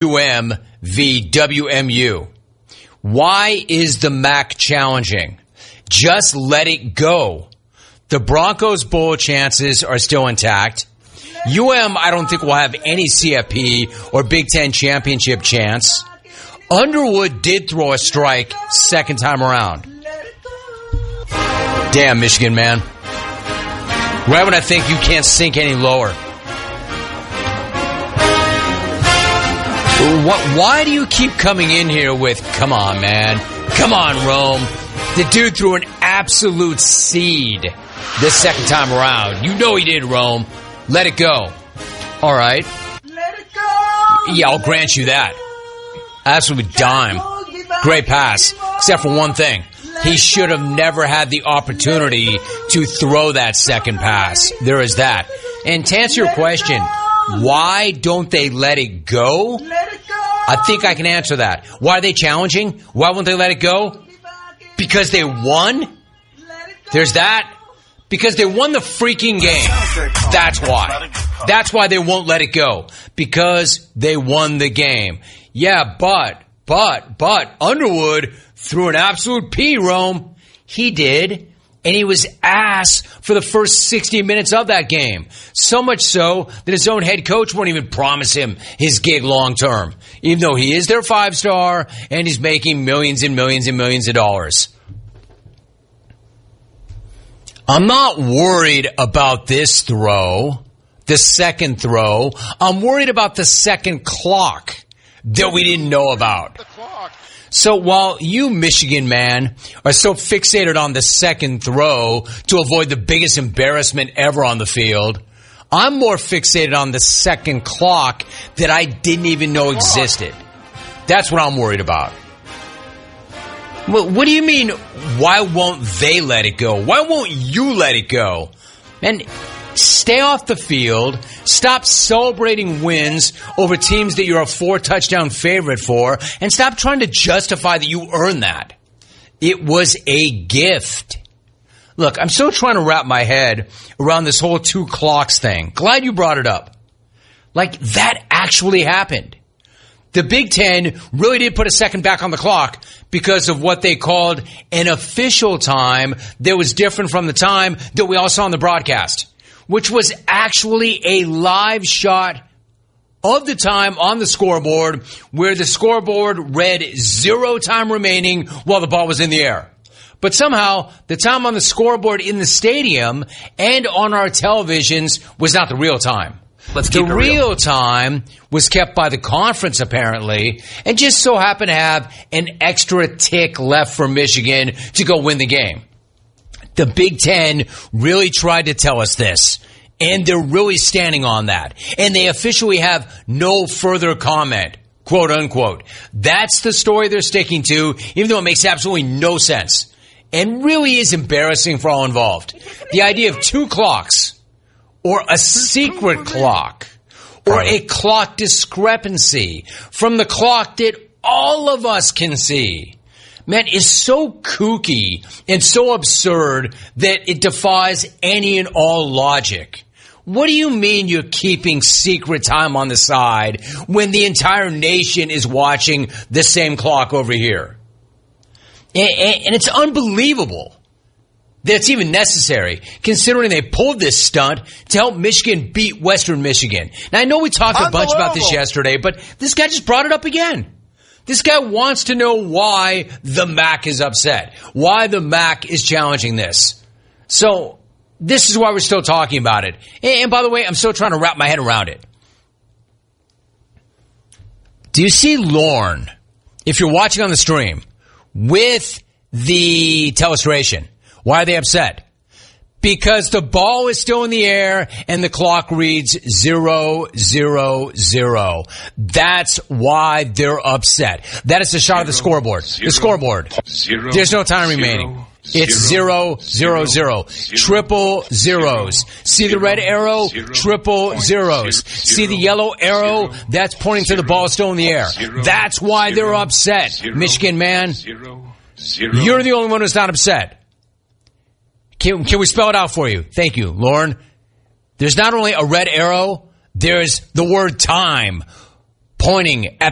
UM v. WMU. Why is the MAC challenging? Just let it go. The Broncos' bowl chances are still intact. I don't think will have any CFP or Big Ten championship chance. Underwood did throw a strike second time around. Damn, Michigan, man. Right when I think you can't sink any lower. Why do you keep coming in here with, come on, man. Come on, Rome. The dude threw an absolute seed this second time around. You know he did, Rome. Let it go. All right. Let it go. Yeah, I'll grant you that. Absolute dime. Great pass. Except for one thing. He should have never had the opportunity to throw that second pass. There is that. And to answer your question, why don't they let it go? I think I can answer that. Why are they challenging? Why won't they let it go? Because they won? There's that. Because they won the freaking game. That's why. That's why they won't let it go. Because they won the game. Yeah, but Underwood threw an absolute P, Rome. He did. And he was ass for the first 60 minutes of that game. So much so that his own head coach won't even promise him his gig long term. Even though he is their 5-star and he's making millions and millions and millions of dollars. I'm not worried about this throw, the second throw. I'm worried about the second clock that we didn't know about. So while you, Michigan man, are so fixated on the second throw to avoid the biggest embarrassment ever on the field, I'm more fixated on the second clock that I didn't even know existed. That's what I'm worried about. What do you mean, why won't they let it go? Why won't you let it go? And stay off the field. Stop celebrating wins over teams that you're a 4-touchdown favorite for. And stop trying to justify that you earned that. It was a gift. Look, I'm still trying to wrap my head around this whole 2 clocks thing. Glad you brought it up. Like, that actually happened. The Big Ten really did put a second back on the clock because of what they called an official time that was different from the time that we all saw on the broadcast, which was actually a live shot of the time on the scoreboard where the scoreboard read 0 time remaining while the ball was in the air. But somehow, the time on the scoreboard in the stadium and on our televisions was not the real time. The real time was kept by the conference, apparently, and just so happened to have an extra tick left for Michigan to go win the game. The Big Ten really tried to tell us this, and they're really standing on that. And they officially have no further comment, quote unquote. That's the story they're sticking to, even though it makes absolutely no sense. And really is embarrassing for all involved. The idea of 2 clocks, or a secret clock, or a clock discrepancy from the clock that all of us can see, man, is so kooky and so absurd that it defies any and all logic. What do you mean you're keeping secret time on the side when the entire nation is watching the same clock over here? And it's unbelievable that it's even necessary, considering they pulled this stunt to help Michigan beat Western Michigan. Now, I know we talked a bunch about this yesterday, but this guy just brought it up again. This guy wants to know why the MAC is upset, why the MAC is challenging this. So this is why we're still talking about it. And by the way, I'm still trying to wrap my head around it. Do you see Lorne, if you're watching on the stream, with the telestration? Why are they upset? Because the ball is still in the air and the clock reads 0, 0, 0. That's why they're upset. That is the shot of the scoreboard. The scoreboard. There's no time remaining. It's 0, 0, 0. Triple zeros. See the red arrow? Triple zeros. See the yellow arrow? That's pointing to the ball still in the air. That's why they're upset. Michigan, man, you're the only one who's not upset. Can we spell it out for you? Thank you, Lauren. There's not only a red arrow, there's the word time pointing at